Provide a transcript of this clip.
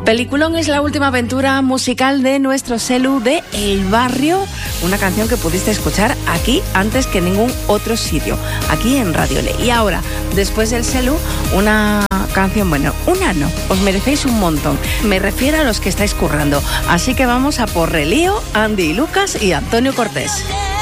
Peliculón es la última aventura musical de nuestro Selu de El Barrio, una canción que pudiste escuchar aquí antes que en ningún otro sitio, aquí en Radio Le. Y ahora, después del Selu, una canción, bueno, una no, os merecéis un montón. Me refiero a los que estáis currando. Así que vamos a por Relío, Andy y Lucas y Antonio Cortés.